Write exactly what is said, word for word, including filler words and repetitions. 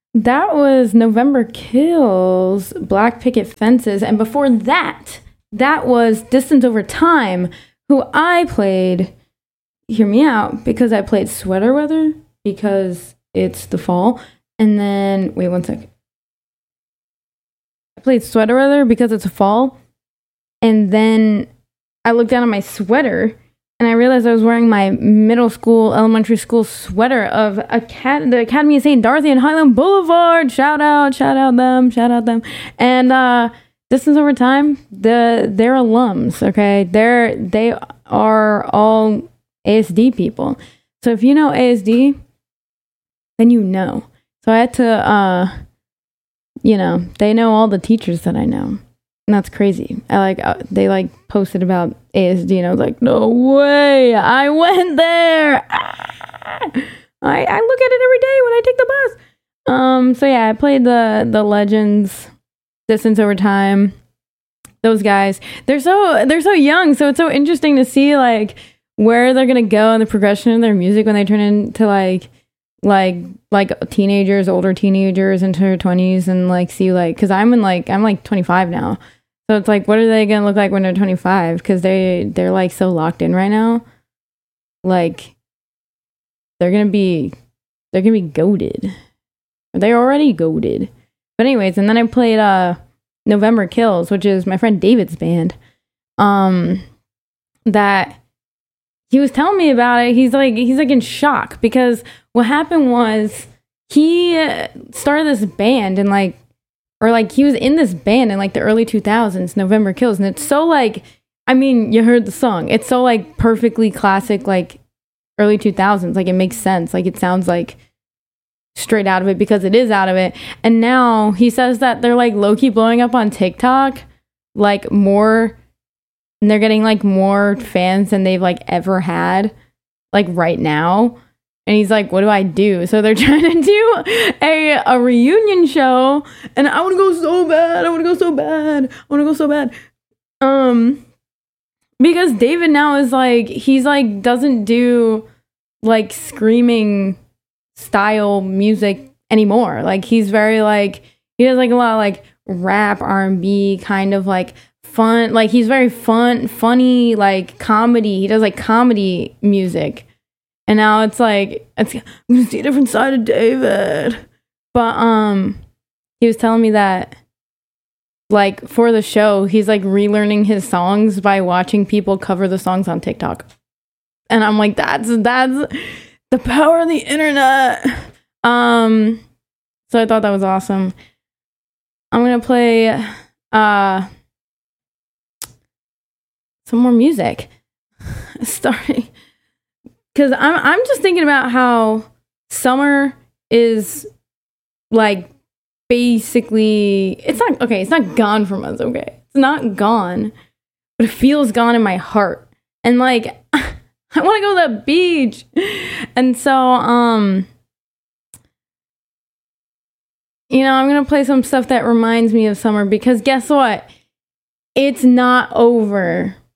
That was November Kills, Black Picket Fences, and before that, that was Distance Over Time, who I played, hear me out, because I played Sweater Weather, because it's the fall, and then, wait one sec. I played Sweater Weather because it's a fall, and then I looked down at my sweater, and I realized I was wearing my middle school, elementary school sweater of Acad- the Academy of Saint Dorothy and Highland Boulevard. Shout out, shout out them, shout out them. And uh, Distance Over Time, the they're alums, okay? They're they are all A S D people. So if you know A S D, then you know. So I had to, uh, you know, they know all the teachers that I know. And that's crazy. I like uh, they like posted about A S D, and I was like, no way, I went there. Ah! I I look at it every day when I take the bus. Um. So yeah, I played the the Legends, Distance Over Time. Those guys, they're so they're so young, so it's so interesting to see like where they're gonna go in the progression of their music when they turn into like like like teenagers, older teenagers into their twenties, and like see like because I'm in like I'm like twenty-five now. So it's like, what are they going to look like when they're twenty-five? Because they, they're like so locked in right now. Like, they're going to be, they're going to be goated. They're already goated. But anyways, and then I played uh, November Kills, which is my friend David's band. Um, that he was telling me about it. He's like, he's like in shock because what happened was he started this band and like, or like he was in this band in like the early two thousands, November Kills, and it's so like, I mean, you heard the song. It's so like perfectly classic, like early two thousands. Like it makes sense. Like it sounds like straight out of it because it is out of it. And now he says that they're like low-key blowing up on TikTok, like more, and they're getting like more fans than they've like ever had, like right now. And he's like, what do I do? So they're trying to do a, a reunion show. And I want to go so bad. I want to go so bad. I want to go so bad. Um, because David now is like, he's like, doesn't do like screaming style music anymore. Like he's very like, he does like a lot of like rap, R and B kind of like fun. Like he's very fun, funny, like comedy. He does like comedy music. And now it's like, it's, I'm going to see a different side of David. But um, he was telling me that, like, for the show, he's, like, relearning his songs by watching people cover the songs on TikTok. And I'm like, that's, that's the power of the internet. Um, so I thought that was awesome. I'm going to play uh, some more music. Starting... Because I'm I'm just thinking about how summer is like basically, it's not, okay, it's not gone from us, okay? It's not gone, but it feels gone in my heart. And like, I want to go to the beach. And so, um, you know, I'm going to play some stuff that reminds me of summer because guess what? It's not over.